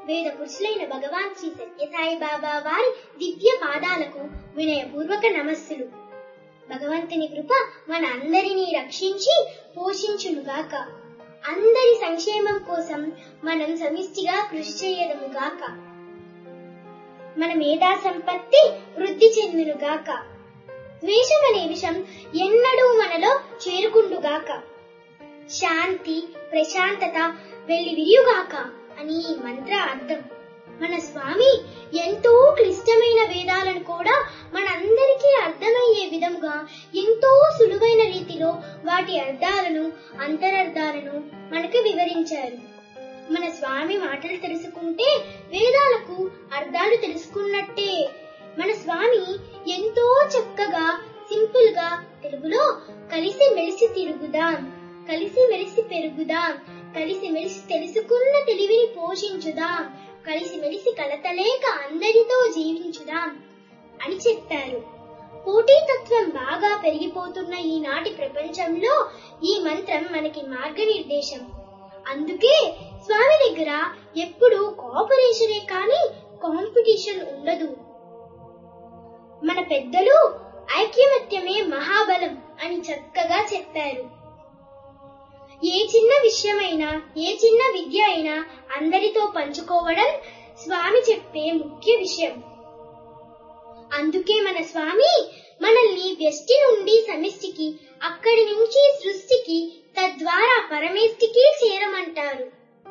వేద పురుషులైన భగవాన్ శ్రీ సత్యసాయి బాబా వారి దివ్య పాదాలకు వినయపూర్వక నమస్సులు. భగవంతుని కృప మన అందరినీ రక్షించి పోషించునుగాక. అందరి సంక్షేమం కోసం మనం సమిష్టిగా కృషి చేయదముగాక. మన మేధా సంపత్తి వృద్ధి చెందునుగాక. ద్వేషం అనే విషం ఎన్నడూ మనలో చేరుకుండుగాక. శాంతి ప్రశాంతత వెళ్లి విరియుగాక అని ఈ మంత్ర అర్థం. మన స్వామి ఎంతో క్లిష్టమైన వేదాలను కూడా మనందరికీ అర్థమయ్యే విధంగా ఎంతో సులువైన రీతిలో వాటి అర్థాలను అంతరర్థాలను మనకు వివరించారు. మన స్వామి మాటలు తెలుసుకుంటే వేదాలకు అర్థాలు తెలుసుకున్నట్టే. మన స్వామి ఎంతో చక్కగా సింపుల్ గా తెలుగులో కలిసి మెలిసి తిరుగుదాం, కలిసి మెలిసి పెరుగుదాం, కలిసి మెలిసి తెలుసుకున్న తెలివిని పోషించుదాం, కలిసి మెలిసి కలతలేక అందరితో జీవించుదాం అని చెప్పారు. పోటీతత్వం బాగా పెరిగిపోతున్న ఈనాటి ప్రపంచంలో ఈ మంత్రం మనకి మార్గనిర్దేశం. అందుకే స్వామి దగ్గర ఎప్పుడూ కోఆపరేషనే కానీ కాంపిటీషన్ ఉండదు. మన పెద్దలు ఐక్యమత్యమే మహాబలం అని చక్కగా చెప్పారు. ఏ చిన్న విషయమైనా ఏ చిన్న విద్య అయినా అందరితో పంచుకోవడం స్వామి చెప్పే ముఖ్య విషయం. అందుకే మన స్వామి మనల్ని వ్యష్టి నుండి సమిష్టికి, అక్కడి నుంచి సృష్టికి, తద్వారా పరమేష్టికి చేరమంటారు.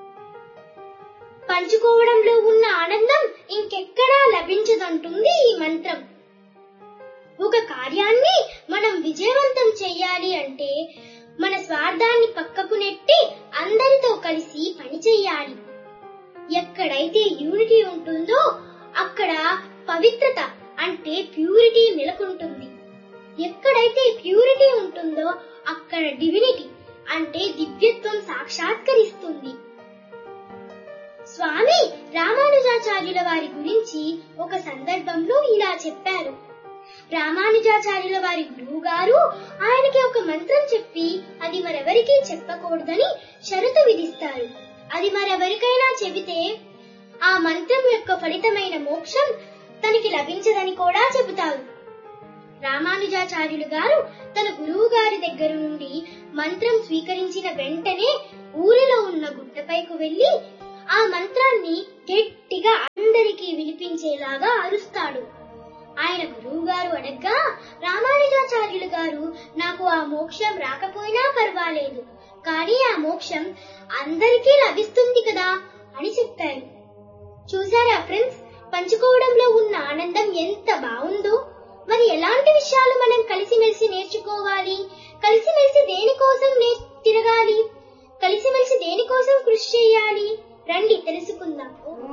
పంచుకోవడంలో ఉన్న ఆనందం ఇంకెక్కడా లభించదంటుంది ఈ మంత్రం. ఒక కార్యాన్ని మనం విజయవంతం చెయ్యాలి అంటే మన స్వార్థాన్ని పక్కకు నెట్టి అందరితో కలిసి పని చెయ్యాలి. ఎక్కడైతే యూనిటీ ఉంటుందో అక్కడ పవిత్రత అంటే ప్యూరిటీ నెలకొంటుంది. ఎక్కడైతే ప్యూరిటీ ఉంటుందో అక్కడ డివినిటీ అంటే దివ్యత్వం సాక్షాత్కరిస్తుంది. స్వామి రామానుజాచార్యుల వారి గురించి ఒక సందర్భంలో ఇలా చెప్పారు. రామానుజాచార్యుల వారి గురువు గారు ఆయనకి ఒక మంత్రం చెప్పి అది మరెవరికీ చెప్పకూడదని షరతు విధిస్తారు. అది మరెవరికైనా చెబితే ఆ మంత్రం యొక్క ఫలితమైన మోక్షం తనకి లభించదని కూడా చెబుతారు. రామానుజాచార్యులు గారు తన గురువు గారి దగ్గర నుండి మంత్రం స్వీకరించిన వెంటనే ఊరిలో ఉన్న గుట్టపైకి వెళ్లి ఆ మంత్రాన్ని గట్టిగా అందరికీ వినిపించేలాగా అరుస్తాడు. ఆయన గురువు గారు అడగ్గా రామానుజాచార్యులు గారు నాకు ఆ మోక్షం రాకపోయినా పర్వాలేదు, కానీ ఆ మోక్షం అందరికీ లభిస్తుంది కదా అని చెప్పారు. చూసారా ఫ్రెండ్స్, పంచుకోవడంలో ఉన్న ఆనందం ఎంత బాగుందో. మరి ఎలాంటి విషయాలు మనం కలిసిమెలిసి నేర్చుకోవాలి? కలిసిమెలిసి దేనికోసం తిరగాలి? కలిసిమెలిసి దేనికోసం కృషి చేయాలి? రండి తెలుసుకుందాం.